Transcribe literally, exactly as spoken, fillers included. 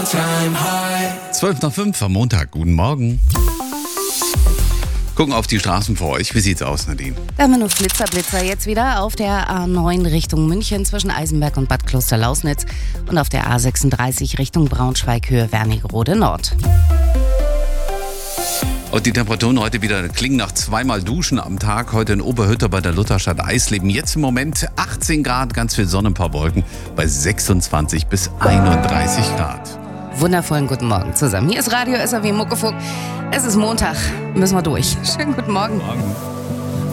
zwölf nach fünf am Montag. Guten Morgen. Gucken auf die Straßen vor euch. Wie sieht's aus, Nadine? Da haben wir nur Flitzer, Blitzer jetzt wieder auf der A neun Richtung München zwischen Eisenberg und Bad Klosterlausnitz und auf der A sechsunddreißig Richtung Braunschweig Höhe Wernigerode Nord. Und die Temperaturen heute wieder klingen nach zweimal Duschen am Tag. Heute in Oberhütte bei der Lutherstadt Eisleben. Jetzt im Moment achtzehn Grad, ganz viel Sonne, ein paar Wolken bei sechsundzwanzig bis einunddreißig Grad. Wundervollen guten Morgen zusammen. Hier ist Radio S R W Muckefuck. Es ist Montag, müssen wir durch. Schönen guten Morgen. Morgen.